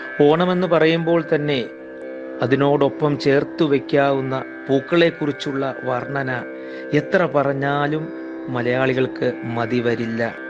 ഓണമെന്ന് പറയുമ്പോൾ തന്നെ അതിനോടൊപ്പം ചേർത്തു വയ്ക്കാവുന്ന പൂക്കളെക്കുറിച്ചുള്ള വർണ്ണന എത്ര പറഞ്ഞാലും മലയാളികൾക്ക് മതി വരില്ല.